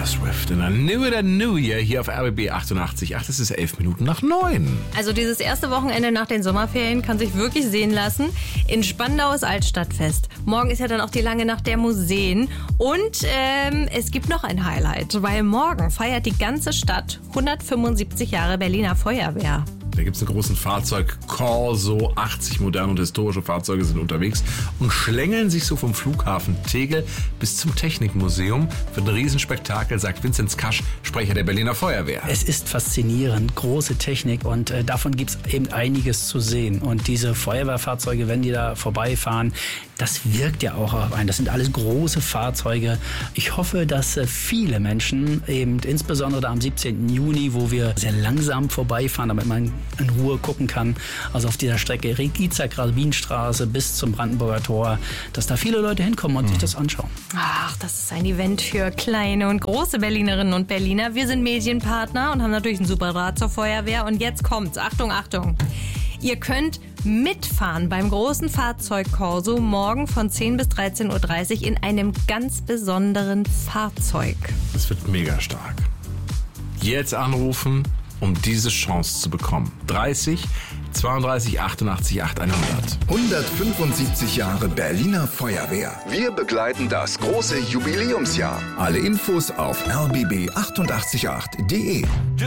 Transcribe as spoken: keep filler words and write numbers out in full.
Taylor Swift in der New Year New Year hier auf R B B achtundachtzig Komma acht. Es ist elf Minuten nach neun. Also dieses erste Wochenende nach den Sommerferien kann sich wirklich sehen lassen. In Spandau ist Altstadtfest. Morgen ist ja dann auch die lange Nacht der Museen. Und ähm, es gibt noch ein Highlight, weil morgen feiert die ganze Stadt hundertfünfundsiebzig Jahre Berliner Feuerwehr. Da gibt es einen großen Fahrzeugkorso, achtzig moderne und historische Fahrzeuge sind unterwegs und schlängeln sich so vom Flughafen Tegel bis zum Technikmuseum. Wird ein Riesenspektakel, sagt Vinzenz Kasch, Sprecher der Berliner Feuerwehr. Es ist faszinierend, große Technik und äh, davon gibt es eben einiges zu sehen. Und diese Feuerwehrfahrzeuge, wenn die da vorbeifahren, das wirkt ja auch auf einen. Das sind alles große Fahrzeuge. Ich hoffe, dass äh, viele Menschen, eben insbesondere da am siebzehnten Juni, wo wir sehr langsam vorbeifahren, damit man in Ruhe gucken kann, also auf dieser Strecke Regiza-Grabinstraße bis zum Brandenburger Tor, dass da viele Leute hinkommen und mhm. sich das anschauen. Ach, das ist ein Event für kleine und große Berlinerinnen und Berliner. Wir sind Medienpartner und haben natürlich einen super Rat zur Feuerwehr. Und jetzt kommt's. Achtung, Achtung. Ihr könnt mitfahren beim großen Fahrzeugkorso morgen von zehn bis dreizehn Uhr dreißig in einem ganz besonderen Fahrzeug. Das wird mega stark. Jetzt anrufen, um diese Chance zu bekommen. dreißig zweiunddreißig achtundachtzig achthundert. hundertfünfundsiebzig Jahre Berliner Feuerwehr. Wir begleiten das große Jubiläumsjahr. Alle Infos auf r b b achtundachtzig Komma acht punkt d e.